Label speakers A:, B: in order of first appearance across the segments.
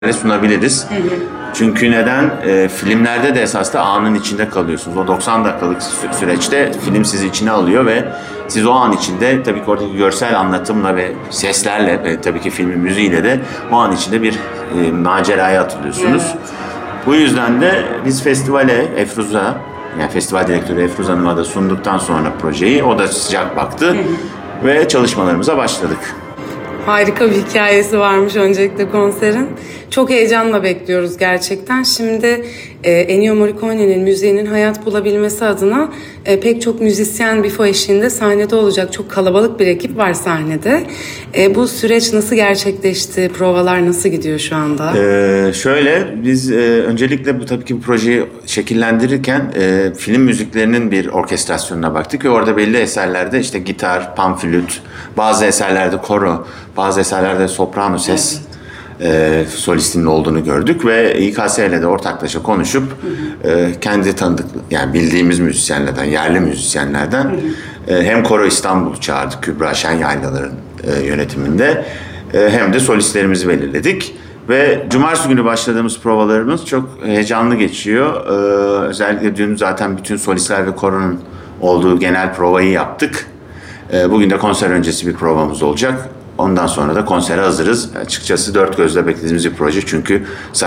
A: sunabiliriz. Çünkü neden? Filmlerde de esasında anın içinde kalıyorsunuz. O 90 dakikalık süreçte film sizi içine alıyor ve siz o an içinde tabii ki oradaki görsel anlatımla ve seslerle ve tabii ki filmin müziğiyle de o an içinde bir maceraya atılıyorsunuz. Evet. Bu yüzden de biz festivale Efruz'a, yani festival direktörü Efruz Hanım'a da sunduktan sonra projeyi, o da sıcak baktı ve çalışmalarımıza başladık.
B: Harika bir hikayesi varmış öncelikle konserin. Çok heyecanla bekliyoruz gerçekten. Şimdi Ennio Morricone'nin müziğinin hayat bulabilmesi adına pek çok müzisyen Bifo eşliğinde sahnede olacak. Çok kalabalık bir ekip var sahnede. Bu süreç nasıl gerçekleşti? Provalar nasıl gidiyor şu anda?
A: Şöyle, biz öncelikle bu tabii ki bu projeyi şekillendirirken film müziklerinin bir orkestrasyonuna baktık ve orada belli eserlerde işte gitar, panflüt, bazı eserlerde koro, bazı eserlerde soprano ses solistinin olduğunu gördük ve İKS ile de ortaklaşa konuşup kendi tanıdık, yani bildiğimiz müzisyenlerden, yerli müzisyenlerden hem Koro İstanbul'u çağırdık Kübra Şenyaylalar'ın yönetiminde, hem de solistlerimizi belirledik. Ve cumartesi günü başladığımız provalarımız çok heyecanlı geçiyor. Özellikle dün zaten bütün solistler ve koronun olduğu genel provayı yaptık. Bugün de konser öncesi bir provamız olacak. Ondan sonra da konsere hazırız. Açıkçası dört gözle beklediğimiz bir proje. Çünkü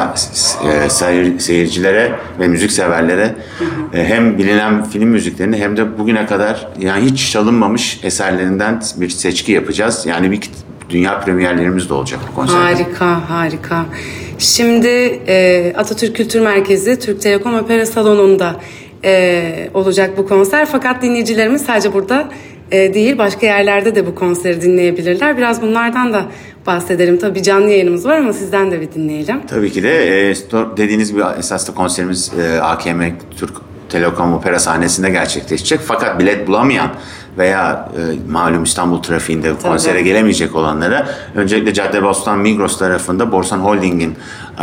A: seyircilere ve müzik severlere hem bilinen film müziklerini hem de bugüne kadar yani hiç çalınmamış eserlerinden bir seçki yapacağız. Yani bir dünya premierlerimiz de olacak bu konserde.
B: Harika, harika. Şimdi Atatürk Kültür Merkezi, Türk Telekom Opera Salonu'nda olacak bu konser. Fakat dinleyicilerimiz sadece burada değil, başka yerlerde de bu konseri dinleyebilirler. Biraz bunlardan da bahsedelim. Tabii canlı yayınımız var ama sizden de bir dinleyelim.
A: Tabii ki de dediğiniz gibi esasında konserimiz AKM Türk Telekom Opera sahnesinde gerçekleşecek. Fakat bilet bulamayan veya malum İstanbul trafiğinde konsere gelemeyecek olanlara öncelikle Caddebostan Migros tarafında Borsan Holding'in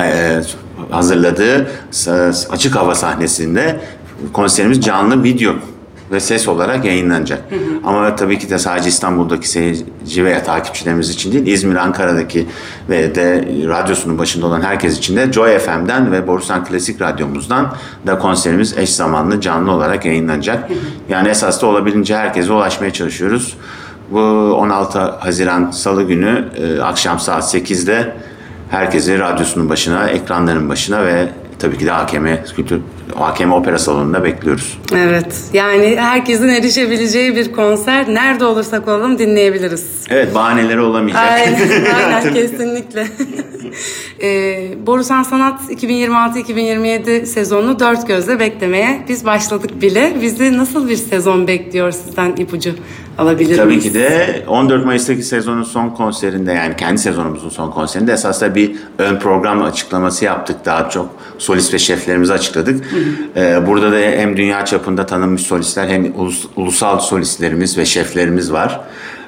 A: hazırladığı açık hava sahnesinde konserimiz canlı video ve ses olarak yayınlanacak. Ama tabii ki de sadece İstanbul'daki seyirci veya takipçilerimiz için değil, İzmir, Ankara'daki ve de radyosunun başında olan herkes için de Joy FM'den ve Borusan Klasik Radyomuzdan da konserimiz eş zamanlı canlı olarak yayınlanacak. Yani esasında olabildiğince herkese ulaşmaya çalışıyoruz. Bu 16 Haziran Salı günü akşam saat 8'de herkesi radyosunun başına, ekranların başına ve tabii ki de AKM Opera Salonu'nda bekliyoruz.
B: Evet. Yani herkesin erişebileceği bir konser. Nerede olursak olalım dinleyebiliriz.
A: Evet, bahaneleri olamayacak.
B: Aynen kesinlikle. Borusan Sanat 2026-2027 sezonunu dört gözle beklemeye biz başladık bile. Bizi nasıl bir sezon bekliyor, sizden ipucu alabilir
A: Tabii
B: miyiz?
A: ki de 14 Mayıs'taki sezonun son konserinde, yani kendi sezonumuzun son konserinde esasında bir ön program açıklaması yaptık. Daha çok solist ve şeflerimizi açıkladık. Burada da hem dünya çapında tanınmış solistler hem ulusal solistlerimiz ve şeflerimiz var.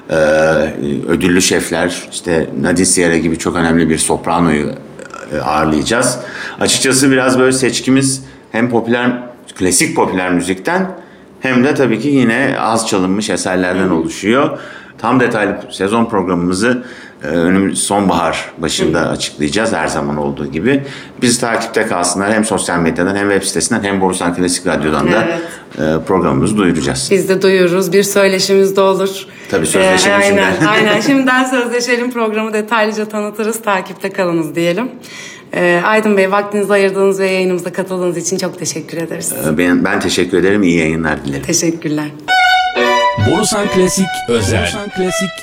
A: Ödüllü şefler, işte Nadine Sierra gibi çok önemli bir sopranoyu ağırlayacağız. Açıkçası biraz böyle seçkimiz hem klasik popüler müzikten hem de tabii ki yine az çalınmış eserlerden oluşuyor. Tam detaylı sezon programımızı sonbahar başında açıklayacağız her zaman olduğu gibi. Biz takipte kalsınlar, hem sosyal medyadan hem web sitesinden hem Borusan Klasik Radyo'dan da programımızı duyuracağız.
B: Biz de duyururuz. Bir söyleşimiz de olur.
A: Tabii sözleşelim şimdiden.
B: Aynen. Şimdiden sözleşelim, programı detaylıca tanıtırız. Takipte kalınız diyelim. Aydın Bey, vaktinizi ayırdığınız ve yayınımıza katıldığınız için çok teşekkür ederiz.
A: Ben teşekkür ederim. İyi yayınlar dilerim.
B: Teşekkürler.
C: Borusan Klasik Özel. Borusan Klasik